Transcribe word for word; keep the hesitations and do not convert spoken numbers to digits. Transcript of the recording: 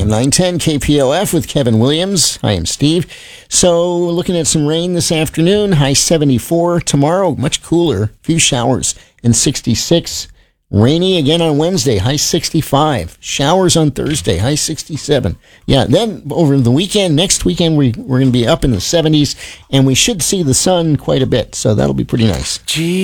A M nine ten K P O F with Kevin Williams. I am Steve. So looking at some rain this afternoon, high seventy-four. Tomorrow, much cooler, few showers and sixty-six. Rainy again on Wednesday, high sixty-five. Showers on Thursday, high sixty-seven. Yeah, then over the weekend, next weekend, we, we're going to be up in the seventies, and we should see the sun quite a bit, so that'll be pretty nice. Gee.